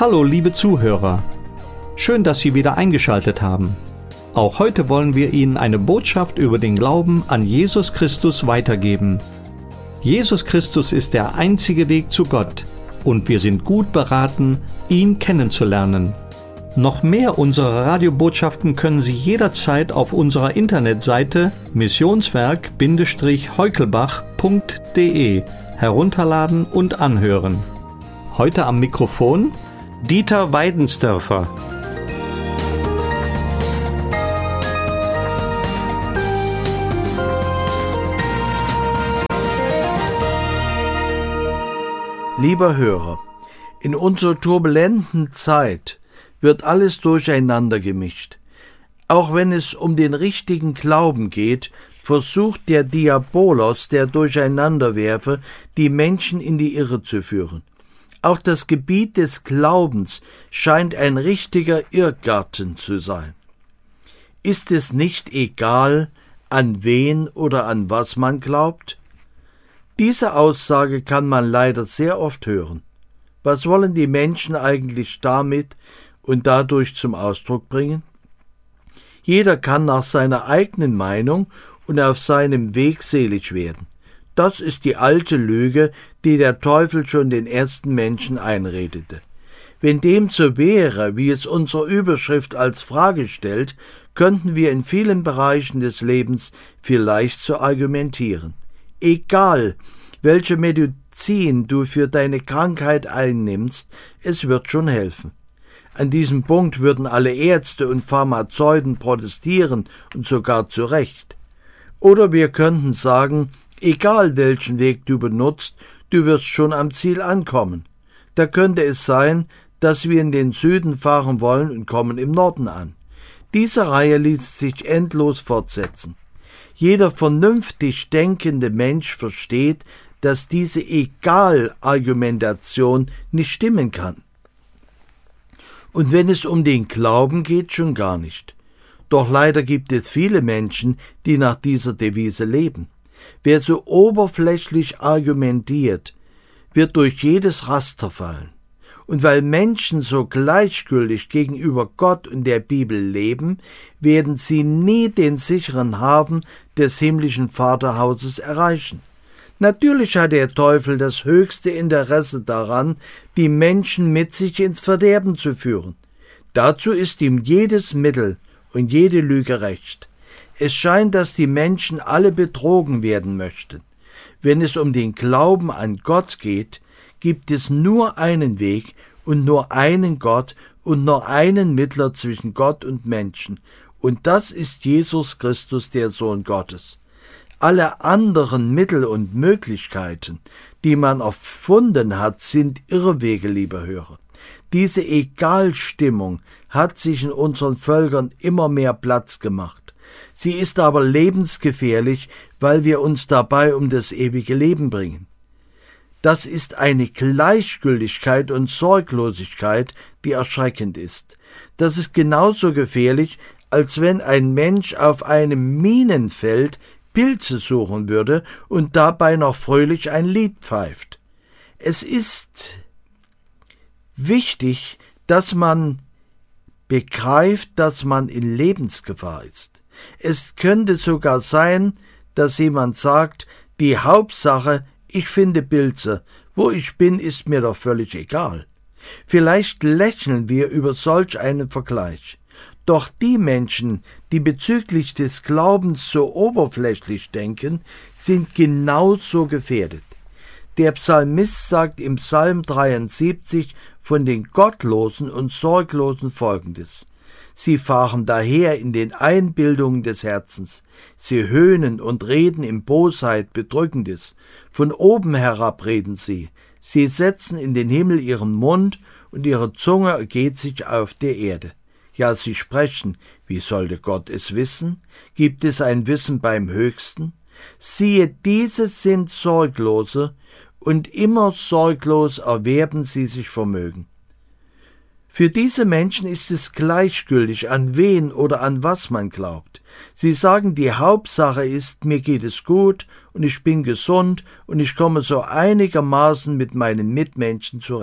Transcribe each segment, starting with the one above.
Hallo liebe Zuhörer, schön, dass Sie wieder eingeschaltet haben. Auch heute wollen wir Ihnen eine Botschaft über den Glauben an Jesus Christus weitergeben. Jesus Christus ist der einzige Weg zu Gott und wir sind gut beraten, ihn kennenzulernen. Noch mehr unserer Radiobotschaften können Sie jederzeit auf unserer Internetseite missionswerk-heukelbach.de herunterladen und anhören. Heute am Mikrofon Dieter Weidensdörfer. Lieber Hörer, in unserer turbulenten Zeit wird alles durcheinander gemischt. Auch wenn es um den richtigen Glauben geht, versucht der Diabolos, der Durcheinanderwerfer, die Menschen in die Irre zu führen. Auch das Gebiet des Glaubens scheint ein richtiger Irrgarten zu sein. Ist es nicht egal, an wen oder an was man glaubt? Diese Aussage kann man leider sehr oft hören. Was wollen die Menschen eigentlich damit und dadurch zum Ausdruck bringen? Jeder kann nach seiner eigenen Meinung und auf seinem Weg selig werden. Das ist die alte Lüge, die der Teufel schon den ersten Menschen einredete. Wenn dem so wäre, wie es unsere Überschrift als Frage stellt, könnten wir in vielen Bereichen des Lebens vielleicht so argumentieren. Egal, welche Medizin du für deine Krankheit einnimmst, es wird schon helfen. An diesem Punkt würden alle Ärzte und Pharmazeuten protestieren und sogar zu Recht. Oder wir könnten sagen, egal welchen Weg du benutzt, du wirst schon am Ziel ankommen. Da könnte es sein, dass wir in den Süden fahren wollen und kommen im Norden an. Diese Reihe ließ sich endlos fortsetzen. Jeder vernünftig denkende Mensch versteht, dass diese Egal-Argumentation nicht stimmen kann. Und wenn es um den Glauben geht, schon gar nicht. Doch leider gibt es viele Menschen, die nach dieser Devise leben. Wer so oberflächlich argumentiert, wird durch jedes Raster fallen. Und weil Menschen so gleichgültig gegenüber Gott und der Bibel leben, werden sie nie den sicheren Hafen des himmlischen Vaterhauses erreichen. Natürlich hat der Teufel das höchste Interesse daran, die Menschen mit sich ins Verderben zu führen. Dazu ist ihm jedes Mittel und jede Lüge recht. Es scheint, dass die Menschen alle betrogen werden möchten. Wenn es um den Glauben an Gott geht, gibt es nur einen Weg und nur einen Gott und nur einen Mittler zwischen Gott und Menschen. Und das ist Jesus Christus, der Sohn Gottes. Alle anderen Mittel und Möglichkeiten, die man erfunden hat, sind Irrwege, lieber Hörer. Diese Egalstimmung hat sich in unseren Völkern immer mehr Platz gemacht. Sie ist aber lebensgefährlich, weil wir uns dabei um das ewige Leben bringen. Das ist eine Gleichgültigkeit und Sorglosigkeit, die erschreckend ist. Das ist genauso gefährlich, als wenn ein Mensch auf einem Minenfeld Pilze suchen würde und dabei noch fröhlich ein Lied pfeift. Es ist wichtig, dass man begreift, dass man in Lebensgefahr ist. Es könnte sogar sein, dass jemand sagt, die Hauptsache, ich finde Pilze, wo ich bin, ist mir doch völlig egal. Vielleicht lächeln wir über solch einen Vergleich. Doch die Menschen, die bezüglich des Glaubens so oberflächlich denken, sind genauso gefährdet. Der Psalmist sagt im Psalm 73 von den Gottlosen und Sorglosen Folgendes: Sie fahren daher in den Einbildungen des Herzens. Sie höhnen und reden in Bosheit Bedrückendes. Von oben herab reden sie. Sie setzen in den Himmel ihren Mund und ihre Zunge ergeht sich auf der Erde. Ja, sie sprechen. Wie sollte Gott es wissen? Gibt es ein Wissen beim Höchsten? Siehe, diese sind Sorglose und immer sorglos erwerben sie sich Vermögen. Für diese Menschen ist es gleichgültig, an wen oder an was man glaubt. Sie sagen, die Hauptsache ist, mir geht es gut und ich bin gesund und ich komme so einigermaßen mit meinen Mitmenschen zurecht.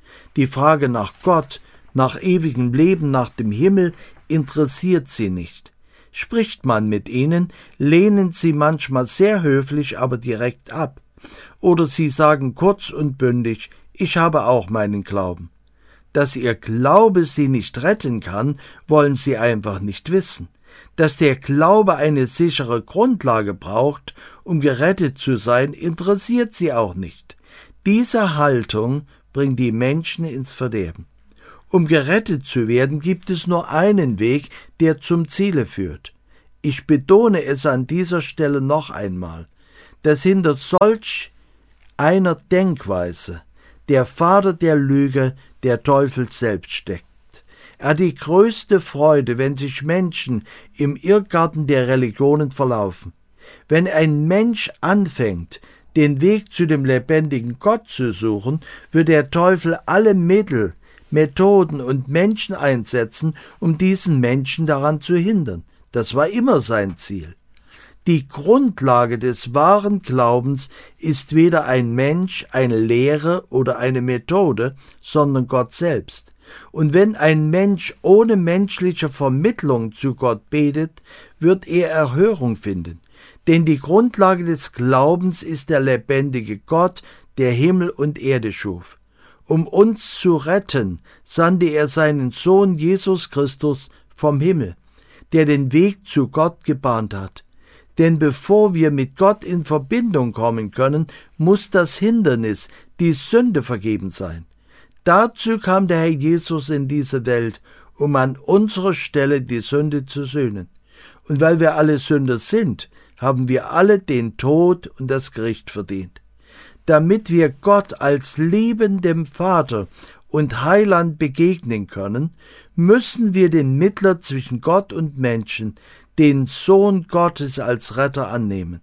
Die Frage nach Gott, nach ewigem Leben, nach dem Himmel interessiert sie nicht. Spricht man mit ihnen, lehnen sie manchmal sehr höflich, aber direkt ab. Oder sie sagen kurz und bündig, ich habe auch meinen Glauben. Dass ihr Glaube sie nicht retten kann, wollen sie einfach nicht wissen. Dass der Glaube eine sichere Grundlage braucht, um gerettet zu sein, interessiert sie auch nicht. Diese Haltung bringt die Menschen ins Verderben. Um gerettet zu werden, gibt es nur einen Weg, der zum Ziele führt. Ich betone es an dieser Stelle noch einmal, dass hinter solch einer Denkweise der Vater der Lüge, der Teufel selbst steckt. Er hat die größte Freude, wenn sich Menschen im Irrgarten der Religionen verlaufen. Wenn ein Mensch anfängt, den Weg zu dem lebendigen Gott zu suchen, wird der Teufel alle Mittel, Methoden und Menschen einsetzen, um diesen Menschen daran zu hindern. Das war immer sein Ziel. Die Grundlage des wahren Glaubens ist weder ein Mensch, eine Lehre oder eine Methode, sondern Gott selbst. Und wenn ein Mensch ohne menschliche Vermittlung zu Gott betet, wird er Erhörung finden. Denn die Grundlage des Glaubens ist der lebendige Gott, der Himmel und Erde schuf. Um uns zu retten, sandte er seinen Sohn Jesus Christus vom Himmel, der den Weg zu Gott gebahnt hat. Denn bevor wir mit Gott in Verbindung kommen können, muss das Hindernis, die Sünde, vergeben sein. Dazu kam der Herr Jesus in diese Welt, um an unserer Stelle die Sünde zu sühnen. Und weil wir alle Sünder sind, haben wir alle den Tod und das Gericht verdient. Damit wir Gott als liebendem Vater und Heiland begegnen können, müssen wir den Mittler zwischen Gott und Menschen, den Sohn Gottes, als Retter annehmen.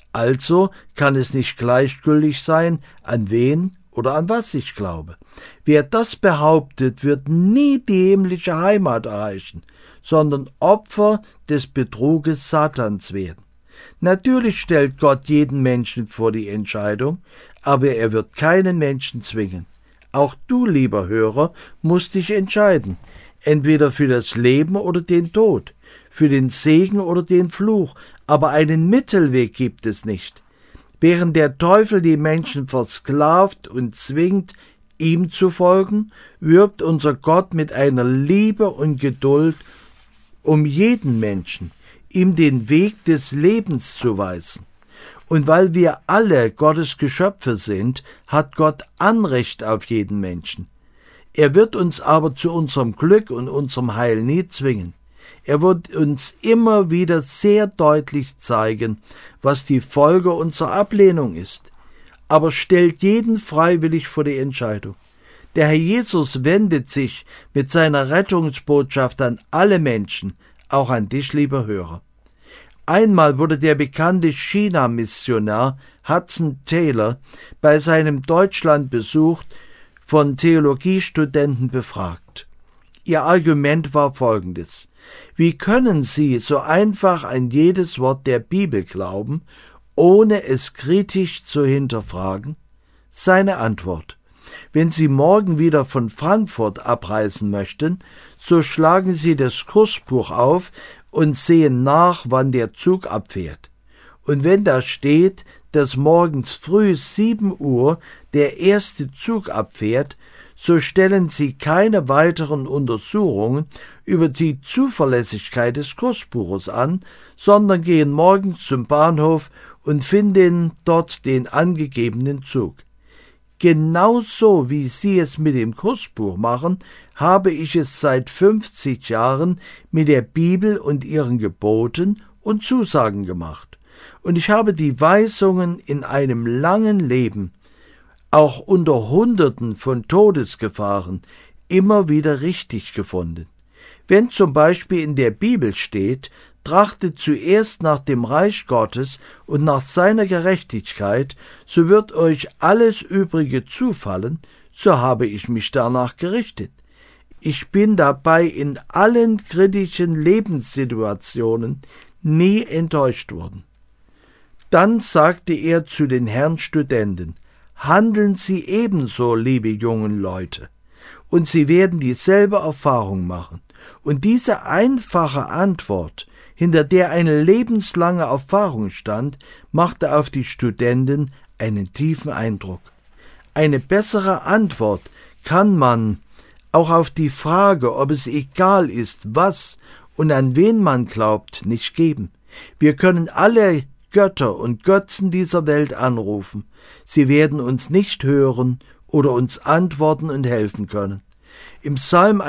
Also kann es nicht gleichgültig sein, an wen oder an was ich glaube. Wer das behauptet, wird nie die himmlische Heimat erreichen, sondern Opfer des Betruges Satans werden. Natürlich stellt Gott jeden Menschen vor die Entscheidung, aber er wird keinen Menschen zwingen. Auch du, lieber Hörer, musst dich entscheiden, entweder für das Leben oder den Tod, für den Segen oder den Fluch, aber einen Mittelweg gibt es nicht. Während der Teufel die Menschen versklavt und zwingt, ihm zu folgen, wirbt unser Gott mit einer Liebe und Geduld um jeden Menschen, ihm den Weg des Lebens zu weisen. Und weil wir alle Gottes Geschöpfe sind, hat Gott Anrecht auf jeden Menschen. Er wird uns aber zu unserem Glück und unserem Heil nie zwingen. Er wird uns immer wieder sehr deutlich zeigen, was die Folge unserer Ablehnung ist, aber stellt jeden freiwillig vor die Entscheidung. Der Herr Jesus wendet sich mit seiner Rettungsbotschaft an alle Menschen, auch an dich, lieber Hörer. Einmal wurde der bekannte China-Missionar Hudson Taylor bei seinem Deutschlandbesuch von Theologiestudenten befragt. Ihr Argument war folgendes: Wie können Sie so einfach an jedes Wort der Bibel glauben, ohne es kritisch zu hinterfragen? Seine Antwort: Wenn Sie morgen wieder von Frankfurt abreisen möchten, so schlagen Sie das Kursbuch auf und sehen nach, wann der Zug abfährt. Und wenn da steht, dass morgens früh 7 Uhr der erste Zug abfährt, so stellen Sie keine weiteren Untersuchungen über die Zuverlässigkeit des Kursbuches an, sondern gehen morgens zum Bahnhof und finden dort den angegebenen Zug. Genauso wie Sie es mit dem Kursbuch machen, habe ich es seit 50 Jahren mit der Bibel und ihren Geboten und Zusagen gemacht. Und ich habe die Weisungen in einem langen Leben, auch unter Hunderten von Todesgefahren, immer wieder richtig gefunden. Wenn zum Beispiel in der Bibel steht, trachtet zuerst nach dem Reich Gottes und nach seiner Gerechtigkeit, so wird euch alles Übrige zufallen, so habe ich mich danach gerichtet. Ich bin dabei in allen kritischen Lebenssituationen nie enttäuscht worden. Dann sagte er zu den Herren Studenten: handeln Sie ebenso, liebe jungen Leute. Und Sie werden dieselbe Erfahrung machen. Und diese einfache Antwort, hinter der eine lebenslange Erfahrung stand, machte auf die Studenten einen tiefen Eindruck. Eine bessere Antwort kann man auch auf die Frage, ob es egal ist, was und an wen man glaubt, nicht geben. Wir können alle Götter und Götzen dieser Welt anrufen. Sie werden uns nicht hören oder uns antworten und helfen können. Im Psalm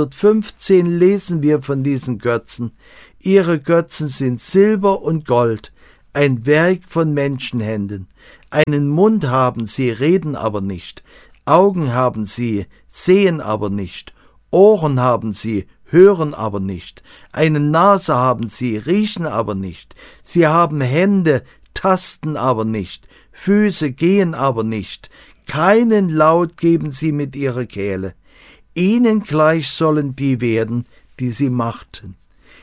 115 lesen wir von diesen Götzen. Ihre Götzen sind Silber und Gold, ein Werk von Menschenhänden. Einen Mund haben sie, reden aber nicht. Augen haben sie, sehen aber nicht. Ohren haben sie, hören aber nicht. Eine Nase haben sie, riechen aber nicht. Sie haben Hände, tasten aber nicht. Füße gehen aber nicht. Keinen Laut geben sie mit ihrer Kehle. Ihnen gleich sollen die werden, die sie machten.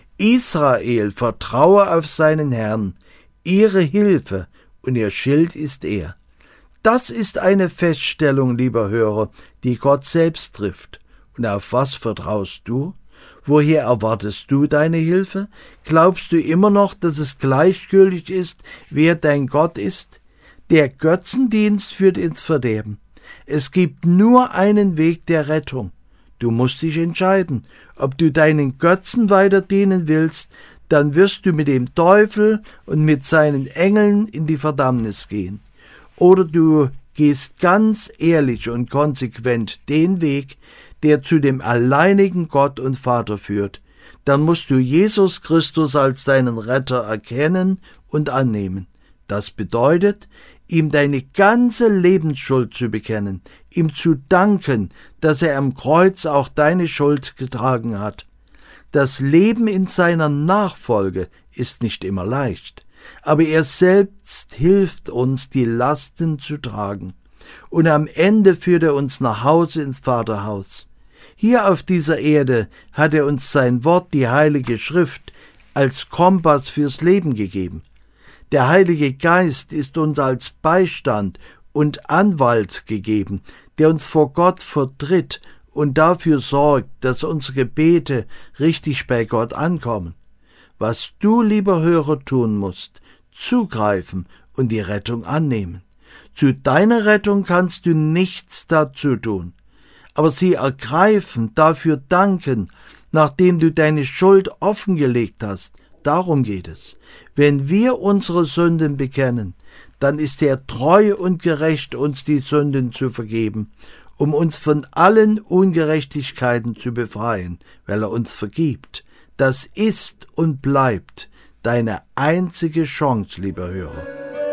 Israel vertraue auf seinen Herrn, ihre Hilfe und ihr Schild ist er. Das ist eine Feststellung, lieber Hörer, die Gott selbst trifft. Und auf was vertraust du? Woher erwartest du deine Hilfe? Glaubst du immer noch, dass es gleichgültig ist, wer dein Gott ist? Der Götzendienst führt ins Verderben. Es gibt nur einen Weg der Rettung. Du musst dich entscheiden, ob du deinen Götzen weiter dienen willst, dann wirst du mit dem Teufel und mit seinen Engeln in die Verdammnis gehen. Oder du gehst ganz ehrlich und konsequent den Weg, der zu dem alleinigen Gott und Vater führt. Dann musst du Jesus Christus als deinen Retter erkennen und annehmen. Das bedeutet, ihm deine ganze Lebensschuld zu bekennen, ihm zu danken, dass er am Kreuz auch deine Schuld getragen hat. Das Leben in seiner Nachfolge ist nicht immer leicht, aber er selbst hilft uns, die Lasten zu tragen. Und am Ende führt er uns nach Hause ins Vaterhaus. Hier auf dieser Erde hat er uns sein Wort, die Heilige Schrift, als Kompass fürs Leben gegeben. Der Heilige Geist ist uns als Beistand und Anwalt gegeben, der uns vor Gott vertritt und dafür sorgt, dass unsere Gebete richtig bei Gott ankommen. Was du, lieber Hörer, tun musst, zugreifen und die Rettung annehmen. Zu deiner Rettung kannst du nichts dazu tun, aber sie ergreifen, dafür danken, nachdem du deine Schuld offengelegt hast. Darum geht es. Wenn wir unsere Sünden bekennen, dann ist er treu und gerecht, uns die Sünden zu vergeben, um uns von allen Ungerechtigkeiten zu befreien, weil er uns vergibt. Das ist und bleibt deine einzige Chance, lieber Hörer.